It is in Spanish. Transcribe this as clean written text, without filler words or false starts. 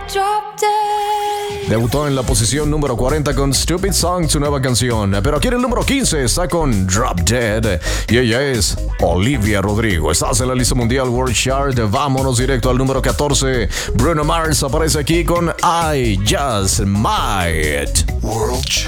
drop dead. Debutó en la posición número 40 con Stupid Song, su nueva canción. Pero aquí en el número 15 está con Drop Dead. Y ella es Olivia Rodrigo. Estás en la lista mundial World Chart. Vámonos directo al número 14. Bruno Mars aparece aquí con I Just Might. World Chart.